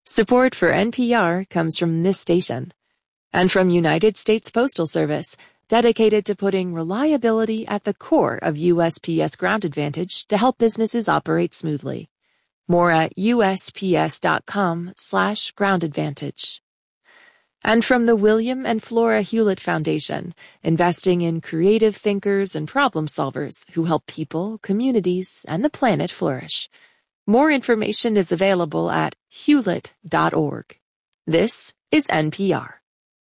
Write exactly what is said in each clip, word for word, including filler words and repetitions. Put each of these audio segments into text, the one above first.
Support for N P R comes from this station and from United States Postal Service, dedicated to putting reliability at the core of U S P S Ground Advantage to help businesses operate smoothly. More at usps.com slash ground advantage. And from the William and Flora Hewlett Foundation, investing in creative thinkers and problem solvers who help people, communities, and the planet flourish. More information is available at hewlett dot org. This is N P R.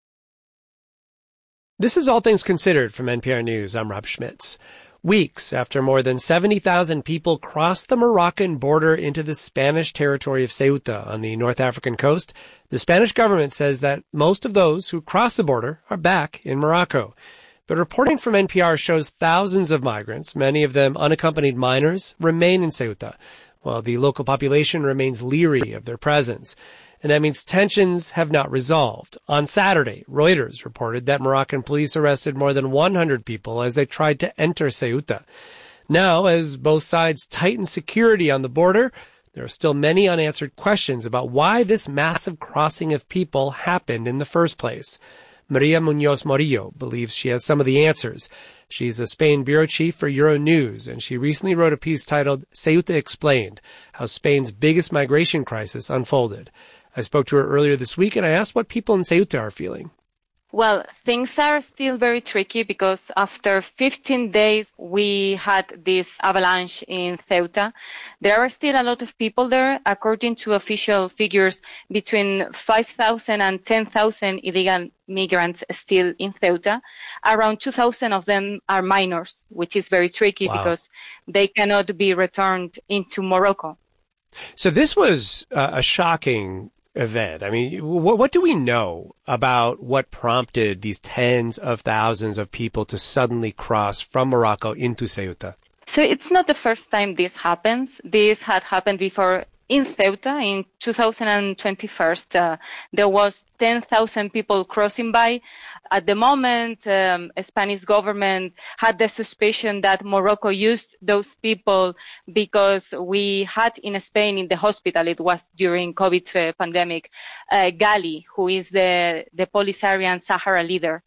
This is All Things Considered from N P R News. I'm Rob Schmitz. Weeks after more than seventy thousand people crossed the Moroccan border into the Spanish territory of Ceuta on the North African coast, the Spanish government says that most of those who crossed the border are back in Morocco. But reporting from N P R shows thousands of migrants, many of them unaccompanied minors, remain in Ceuta, while the local population remains leery of their presence. And that means tensions have not resolved. On Saturday, Reuters reported that Moroccan police arrested more than one hundred people as they tried to enter Ceuta. Now, as both sides tighten security on the border, there are still many unanswered questions about why this massive crossing of people happened in the first place. Maria Munoz Morillo believes she has some of the answers. She's a Spain bureau chief for Euronews, and she recently wrote a piece titled Ceuta Explained, How Spain's Biggest Migration Crisis Unfolded. I spoke to her earlier this week, and I asked what people in Ceuta are feeling. Well, things are still very tricky because after fifteen days, we had this avalanche in Ceuta. There are still a lot of people there. According to official figures, between five thousand and ten thousand illegal migrants still in Ceuta. Around two thousand of them are minors, which is very tricky. Wow. Because they cannot be returned into Morocco. So this was uh, a shocking event. I mean, what, what do we know about what prompted these tens of thousands of people to suddenly cross from Morocco into Ceuta? So it's not the first time this happens. This had happened before in Ceuta in two thousand twenty-one. Uh, there was ten thousand people crossing by. At the moment, um, the Spanish government had the suspicion that Morocco used those people because we had in Spain in the hospital, it was during COVID uh, pandemic, uh, Gali, who is the, the Polisario Sahara leader.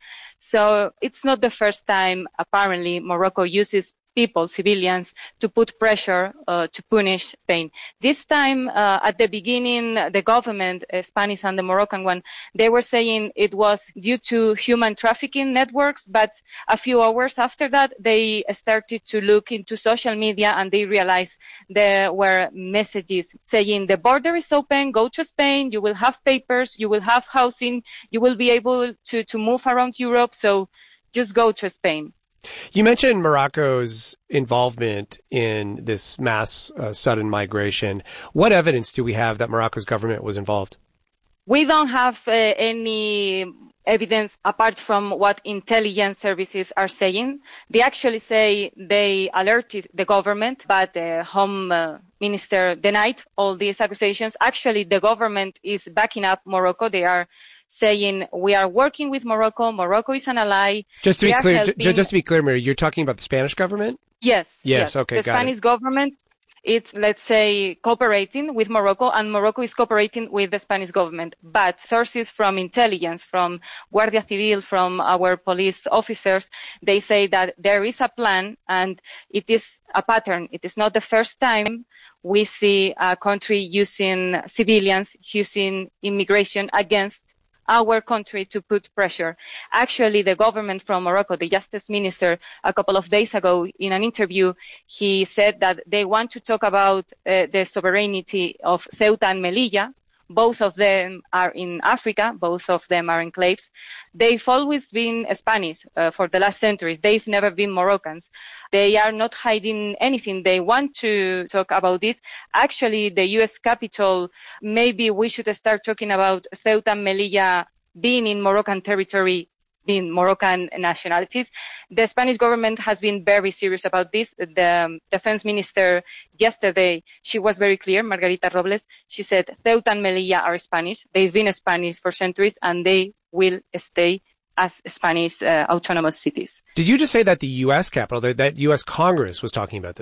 So it's not the first time, apparently, Morocco uses people, civilians, to put pressure uh, to punish Spain. This time, uh, at the beginning, the government, uh, Spanish and the Moroccan one, they were saying it was due to human trafficking networks, but a few hours after that, they started to look into social media and they realized there were messages saying the border is open, go to Spain, you will have papers, you will have housing, you will be able to, to move around Europe, so just go to Spain. You mentioned Morocco's involvement in this mass uh, sudden migration. What evidence do we have that Morocco's government was involved? We don't have uh, any evidence apart from what intelligence services are saying. They actually say they alerted the government, but the Home uh, Minister denied all these accusations. Actually, the government is backing up Morocco. They are saying we are working with Morocco. Morocco is an ally. Just to be clear, helping... just to be clear, Mary, you're talking about the Spanish government? Yes. Yes. yes. Okay. The got Spanish it. government, it's, let's say, cooperating with Morocco, and Morocco is cooperating with the Spanish government. But sources from intelligence, from Guardia Civil, from our police officers, they say that there is a plan and it is a pattern. It is not the first time we see a country using civilians, using immigration against our country to put pressure. Actually, the government from Morocco, the justice minister, a couple of days ago in an interview, he said that they want to talk about uh, the sovereignty of Ceuta and Melilla. Both of them are in Africa. Both of them are enclaves. They've always been Spanish uh, for the last centuries. They've never been Moroccans. They are not hiding anything. They want to talk about this. Actually, the U S Capitol, maybe we should start talking about Ceuta and Melilla being in Moroccan territory, being Moroccan nationalities. The Spanish government has been very serious about this. The um, defense minister yesterday, she was very clear, Margarita Robles. She said Ceuta and Melilla are Spanish. They've been Spanish for centuries and they will stay as Spanish uh, autonomous cities. Did you just say that the U S Capitol, that, that U S Congress was talking about this?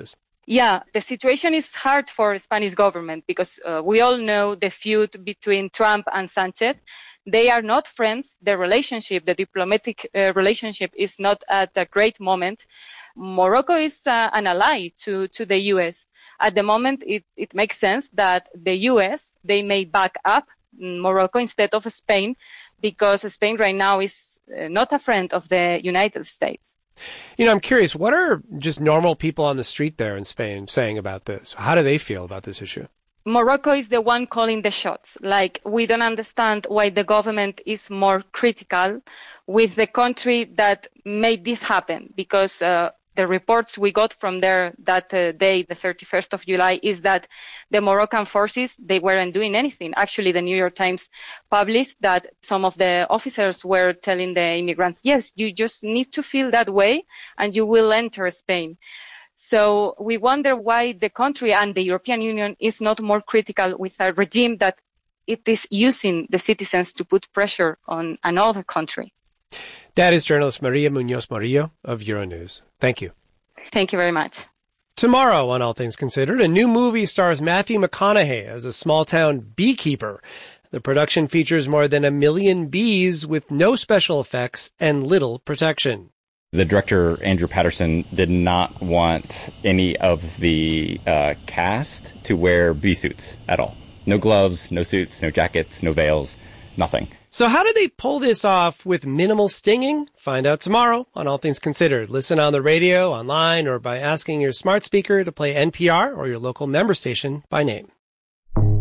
Yeah, the situation is hard for the Spanish government because uh, we all know the feud between Trump and Sanchez. They are not friends. The relationship, the diplomatic uh, relationship is not at a great moment. Morocco is uh, an ally to, to the U S. At the moment, it, it makes sense that the U S, they may back up Morocco instead of Spain because Spain right now is uh, not a friend of the United States. You know, I'm curious, what are just normal people on the street there in Spain saying about this? How do they feel about this issue? Morocco is the one calling the shots. Like, we don't understand why the government is more critical with the country that made this happen, because uh, the reports we got from there that uh, day, the thirty-first of July, is that the Moroccan forces, they weren't doing anything. Actually, the New York Times published that some of the officers were telling the immigrants, yes, you just need to feel that way and you will enter Spain. So we wonder why the country and the European Union is not more critical with a regime that it is using the citizens to put pressure on another country. That is journalist Maria Munoz Murillo of Euronews. Thank you. Thank you very much. Tomorrow on All Things Considered, a new movie stars Matthew McConaughey as a small-town beekeeper. The production features more than a million bees with no special effects and little protection. The director, Andrew Patterson, did not want any of the uh, cast to wear bee suits at all. No gloves, no suits, no jackets, no veils, nothing. So how did they pull this off with minimal stinging? Find out tomorrow on All Things Considered. Listen on the radio, online, or by asking your smart speaker to play N P R or your local member station by name.